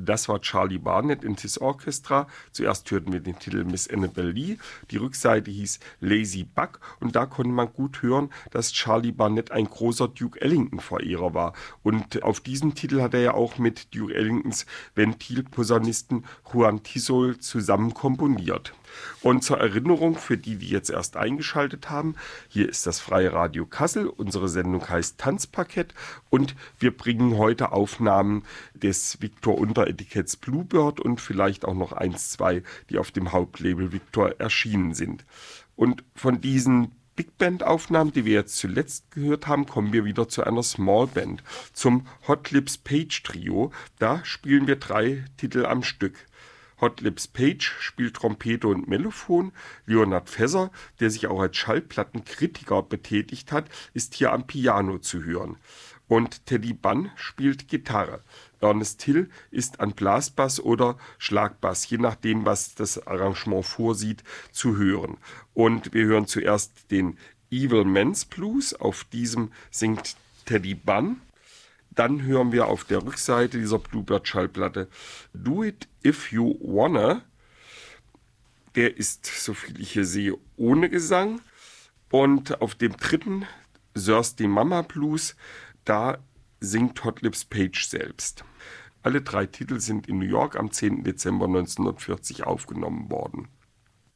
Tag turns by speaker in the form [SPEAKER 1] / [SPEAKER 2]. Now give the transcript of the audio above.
[SPEAKER 1] Das war Charlie Barnet and His Orchestra. Zuerst hörten wir den Titel Miss Annabel Lee. Die Rückseite hieß Lazy Bug und da konnte man gut hören, dass Charlie Barnet ein großer Duke Ellington-Verehrer war. Und auf diesem Titel hat er ja auch mit Duke Ellingtons Ventilposaunisten Juan Tisol zusammen komponiert. Und zur Erinnerung für die jetzt erst eingeschaltet haben, hier ist das Freie Radio Kassel. Unsere Sendung heißt Tanzparkett und wir bringen heute Aufnahmen des Victor Unteretiketts Bluebird und vielleicht auch noch 1, 2, die auf dem Hauptlabel Victor erschienen sind. Und von diesen Big Band Aufnahmen, die wir jetzt zuletzt gehört haben, kommen wir wieder zu einer Small Band, zum Hot Lips Page Trio. Da spielen wir 3 Titel am Stück. Hot Lips Page spielt Trompete und Mellophon. Leonard Feather, der sich auch als Schallplattenkritiker betätigt hat, ist hier am Piano zu hören. Und Teddy Bunn spielt Gitarre. Ernest Hill ist an Blasbass oder Schlagbass, je nachdem, was das Arrangement vorsieht, zu hören. Und wir hören zuerst den Evil Man's Blues. Auf diesem singt Teddy Bunn. Dann hören wir auf der Rückseite dieser Bluebird-Schallplatte Do It If You Wanna. Der ist, soviel ich hier sehe, ohne Gesang. Und auf dem dritten Thirsty Mama Blues, da singt Hot Lips Page selbst. Alle 3 Titel sind in New York am 10. Dezember 1940 aufgenommen worden.